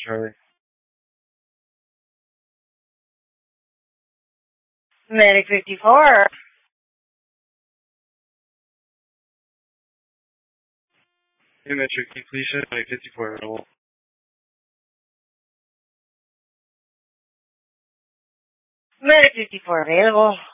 Charlie. Medic 54. Hey, Metro, can you please show my 54 available? Medic 54 available.